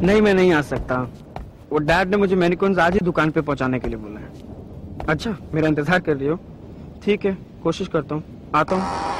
नहीं, मैं नहीं आ सकता। वो डैड ने मुझे मैनिक्विन्स आज ही दुकान पे पहुंचाने के लिए बोला है। अच्छा, मेरा इंतजार कर रही हो? ठीक है, कोशिश करता हूँ, आता हूँ।